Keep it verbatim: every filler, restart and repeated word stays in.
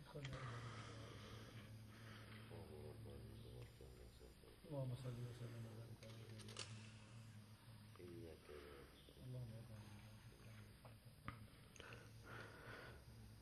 صلى الله عليه وسلم. وهو رباني وكان مسافر. اللهم صل وسلم وبارك